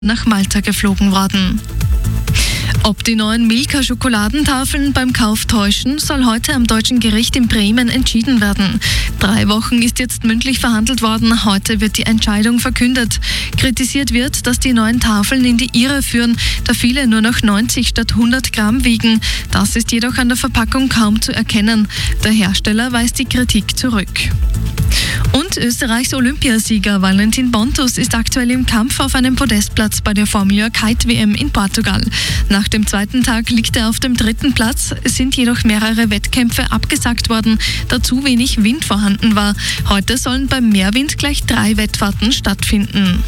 nach Malta geflogen worden. Ob die neuen Milka-Schokoladentafeln beim Kauf täuschen, soll heute am Deutschen Gericht in Bremen entschieden werden. 3 Wochen ist jetzt mündlich verhandelt worden, heute wird die Entscheidung verkündet. Kritisiert wird, dass die neuen Tafeln in die Irre führen, da viele nur noch 90 statt 100 Gramm wiegen. Das ist jedoch an der Verpackung kaum zu erkennen. Der Hersteller weist die Kritik zurück. Und Österreichs Olympiasieger Valentin Bontus ist aktuell im Kampf auf einem Podestplatz bei der Formula Kite WM in Portugal. Nach dem 2. Tag liegt er auf dem 3. Platz. Es sind jedoch mehrere Wettkämpfe abgesagt worden, da zu wenig Wind vorhanden war. Heute sollen beim Meerwind gleich 3 Wettfahrten stattfinden.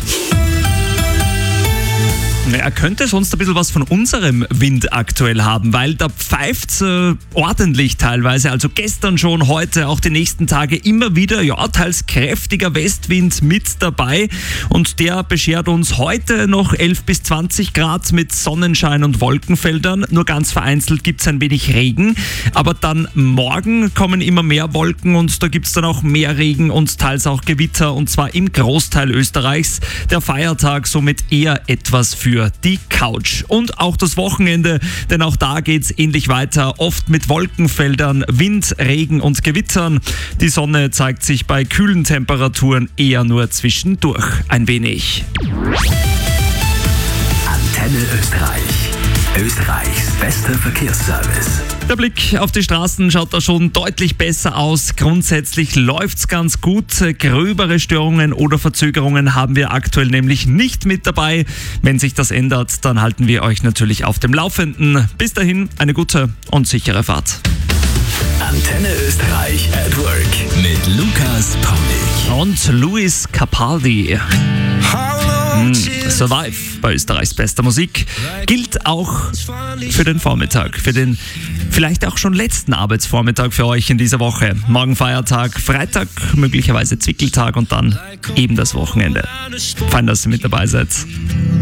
Er könnte sonst ein bisschen was von unserem Wind aktuell haben, weil da pfeift's ordentlich teilweise. Also gestern schon, heute, auch die nächsten Tage immer wieder, teils kräftiger Westwind mit dabei. Und der beschert uns heute noch 11 bis 20 Grad mit Sonnenschein und Wolkenfeldern. Nur ganz vereinzelt gibt's ein wenig Regen. Aber dann morgen kommen immer mehr Wolken und da gibt's dann auch mehr Regen und teils auch Gewitter. Und zwar im Großteil Österreichs. Der Feiertag somit eher etwas für die Couch. Und auch das Wochenende, denn auch da geht's ähnlich weiter. Oft mit Wolkenfeldern, Wind, Regen und Gewittern. Die Sonne zeigt sich bei kühlen Temperaturen eher nur zwischendurch ein wenig. Antenne Österreich. Österreichs bester Verkehrsservice. Der Blick auf die Straßen schaut da schon deutlich besser aus. Grundsätzlich läuft's ganz gut. Gröbere Störungen oder Verzögerungen haben wir aktuell nämlich nicht mit dabei. Wenn sich das ändert, dann halten wir euch natürlich auf dem Laufenden. Bis dahin eine gute und sichere Fahrt. Antenne Österreich at Work mit Lukas Paulik und Luis Capaldi. Survive bei Österreichs bester Musik gilt auch für den Vormittag, für den vielleicht auch schon letzten Arbeitsvormittag für euch in dieser Woche. Morgen Feiertag, Freitag möglicherweise Zwickeltag und dann eben das Wochenende. Fein, dass ihr mit dabei seid.